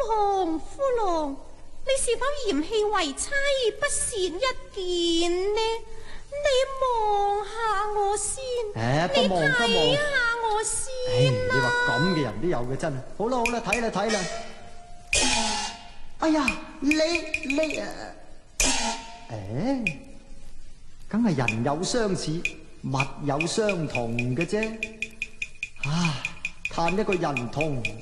郎，夫郎，你是否嫌棄為妻不善一件呢？你望下我先，你睇下我先你話咁嘅人都有嘅真係。好啦好啦，睇啦睇啦。哎呀，你梗係人有相似，物有相同嘅啫。唉，嘆一個人同